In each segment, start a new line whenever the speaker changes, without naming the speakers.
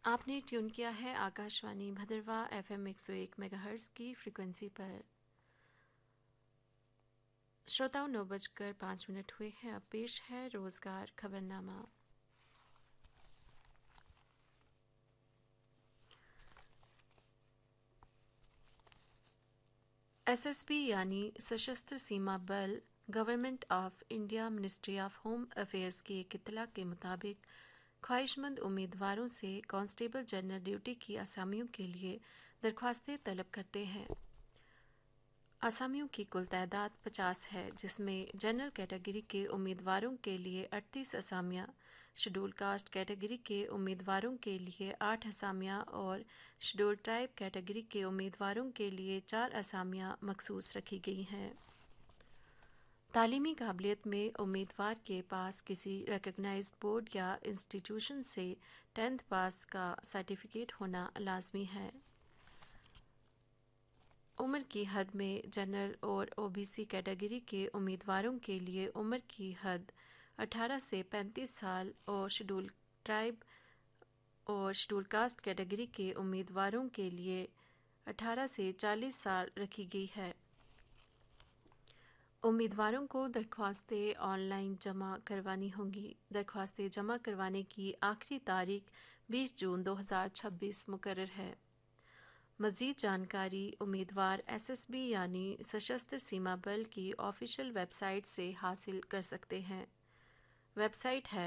आपने ट्यून किया है आकाशवाणी भद्रवा FM 101 मेगाहर्ट्ज़ की फ्रीक्वेंसी पर। श्रोताओं 9:05 हुए हैं। अब पेश है रोजगार खबरनामा। SSB यानी सशस्त्र सीमा बल government of India ministry of home affairs की एक इत्तला के मुताबिक ख्वाहिशमंद उम्मीदवारों से कांस्टेबल जनरल ड्यूटी की आसामियों के लिए दरख्वास्तें तलब करते हैं। आसामियों की कुल तादाद 50 है, जिसमें जनरल कैटेगरी के उम्मीदवारों के लिए 38 असामियाँ, शेड्यूल कास्ट कैटेगरी के उम्मीदवारों के लिए 8 असामियाँ और शेड्यूल ट्राइब कैटेगरी के उम्मीदवारों के लिए 4 असामियाँ मखसूस रखी गई हैं। तालीमी काबिलियत में उम्मीदवार के पास किसी रिकग्नाइज्ड बोर्ड या इंस्टीट्यूशन से 10th पास का सर्टिफिकेट होना लाजमी है। उम्र की हद में जनरल और OBC कैटेगरी के उम्मीदवारों के लिए उम्र की हद 18 से 35 साल और शेड्यूल ट्राइब और शेड्यूल कास्ट कैटेगरी के उम्मीदवारों के लिए 18 से 40 साल रखी गई है। उम्मीदवारों को दरख्वास्तें ऑनलाइन जमा करवानी होंगी। दरख्वास्तें जमा करवाने की आखिरी तारीख 20 जून 2026 मुकर्रर है। मज़ीद जानकारी उम्मीदवार SSB यानी सशस्त्र सीमा बल की ऑफिशियल वेबसाइट से हासिल कर सकते हैं। वेबसाइट है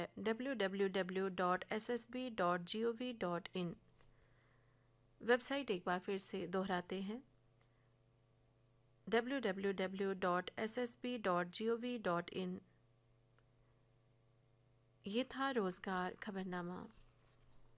www.ssb.gov.in। वेबसाइट एक बार फिर से दोहराते हैं www.ssb.gov.in। ये था रोज़गार खबरनामा।